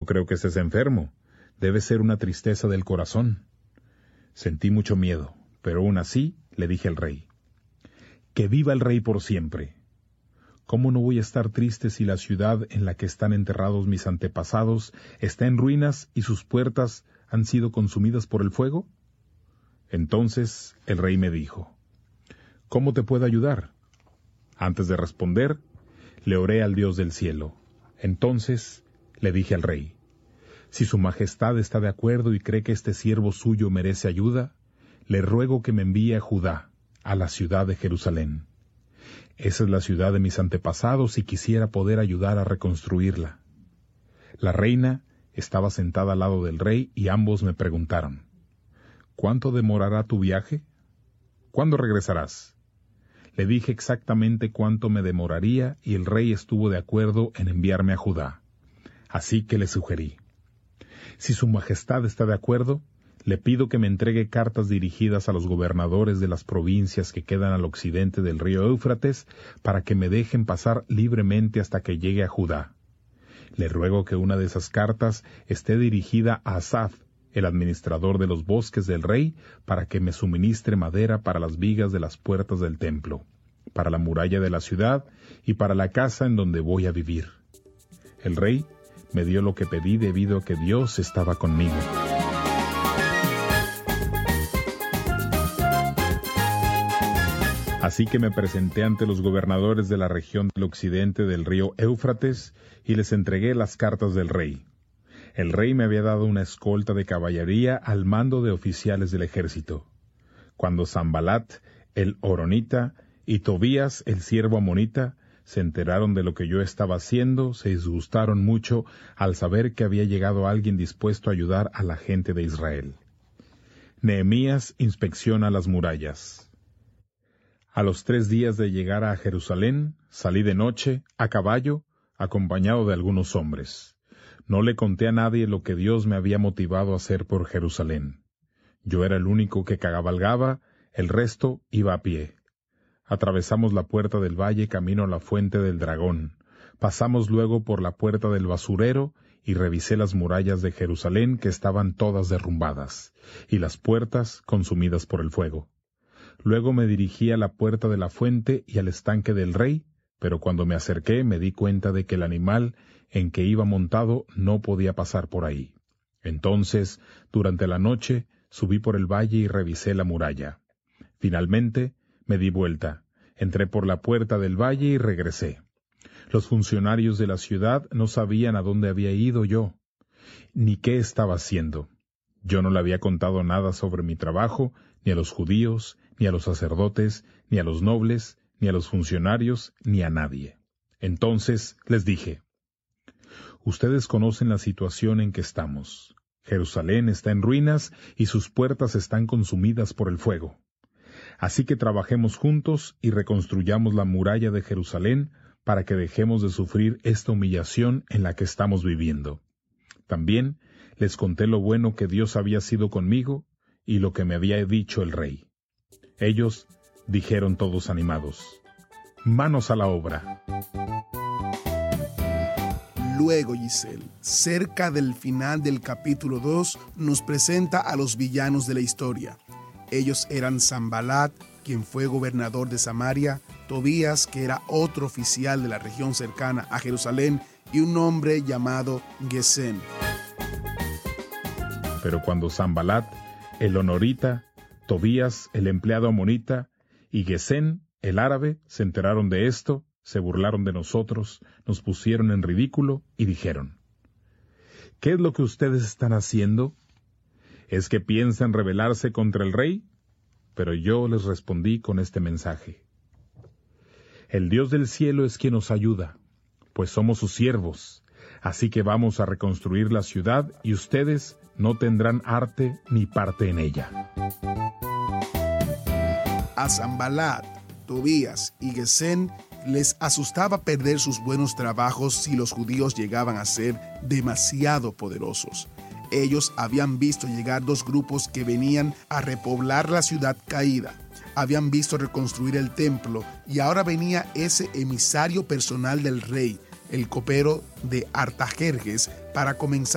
creo que estés enfermo. Debe ser una tristeza del corazón. Sentí mucho miedo, pero aún así le dije al rey: ¡Que viva el rey por siempre! ¿Cómo no voy a estar triste si la ciudad en la que están enterrados mis antepasados está en ruinas y sus puertas han sido consumidas por el fuego? Entonces el rey me dijo: ¿Cómo te puedo ayudar? Antes de responder, le oré al Dios del cielo. Entonces le dije al rey: si su majestad está de acuerdo y cree que este siervo suyo merece ayuda, le ruego que me envíe a Judá, a la ciudad de Jerusalén. Esa es la ciudad de mis antepasados y quisiera poder ayudar a reconstruirla. La reina estaba sentada al lado del rey y ambos me preguntaron: ¿cuánto demorará tu viaje? ¿Cuándo regresarás? Le dije exactamente cuánto me demoraría y el rey estuvo de acuerdo en enviarme a Judá. Así que le sugerí: si su majestad está de acuerdo, le pido que me entregue cartas dirigidas a los gobernadores de las provincias que quedan al occidente del río Éufrates para que me dejen pasar libremente hasta que llegue a Judá. Le ruego que una de esas cartas esté dirigida a Asaf, el administrador de los bosques del rey, para que me suministre madera para las vigas de las puertas del templo, para la muralla de la ciudad y para la casa en donde voy a vivir. El rey me dio lo que pedí debido a que Dios estaba conmigo. Así que me presenté ante los gobernadores de la región del occidente del río Éufrates y les entregué las cartas del rey. El rey me había dado una escolta de caballería al mando de oficiales del ejército. Cuando Sanbalat, el horonita, y Tobías, el siervo amonita, se enteraron de lo que yo estaba haciendo, se disgustaron mucho al saber que había llegado alguien dispuesto a ayudar a la gente de Israel. Nehemías inspecciona las murallas. A los 3 días de llegar a Jerusalén, salí de noche, a caballo, acompañado de algunos hombres. No le conté a nadie lo que Dios me había motivado a hacer por Jerusalén. Yo era el único que cabalgaba, el resto iba a pie. Atravesamos la puerta del valle camino a la fuente del dragón. Pasamos luego por la puerta del basurero y revisé las murallas de Jerusalén que estaban todas derrumbadas, y las puertas consumidas por el fuego. Luego me dirigí a la puerta de la fuente y al estanque del rey, pero cuando me acerqué me di cuenta de que el animal en que iba montado no podía pasar por ahí. Entonces, durante la noche, subí por el valle y revisé la muralla. Finalmente, me di vuelta, entré por la puerta del valle y regresé. Los funcionarios de la ciudad no sabían a dónde había ido yo, ni qué estaba haciendo. Yo no le había contado nada sobre mi trabajo, ni a los judíos, ni a los sacerdotes, ni a los nobles, ni a los funcionarios, ni a nadie. Entonces les dije: ustedes conocen la situación en que estamos. Jerusalén está en ruinas y sus puertas están consumidas por el fuego. Así que trabajemos juntos y reconstruyamos la muralla de Jerusalén para que dejemos de sufrir esta humillación en la que estamos viviendo. También les conté lo bueno que Dios había sido conmigo y lo que me había dicho el rey. Ellos dijeron todos animados: ¡manos a la obra! Luego Giselle, cerca del final del capítulo 2, nos presenta a los villanos de la historia. Ellos eran Sanbalat, quien fue gobernador de Samaria, Tobías, que era otro oficial de la región cercana a Jerusalén, y un hombre llamado Gesén. Pero cuando Sanbalat, el honorita, Tobías, el empleado amonita, y Gesén, el árabe, se enteraron de esto, se burlaron de nosotros, nos pusieron en ridículo y dijeron: ¿qué es lo que ustedes están haciendo? ¿Es que piensan rebelarse contra el rey? Pero yo les respondí con este mensaje: el Dios del cielo es quien nos ayuda, pues somos sus siervos, así que vamos a reconstruir la ciudad y ustedes no tendrán arte ni parte en ella. A Sanbalat, Tobías y Gesén les asustaba perder sus buenos trabajos si los judíos llegaban a ser demasiado poderosos. Ellos habían visto llegar 2 grupos que venían a repoblar la ciudad caída. Habían visto reconstruir el templo y ahora venía ese emisario personal del rey, el copero de Artajerjes, para comenzar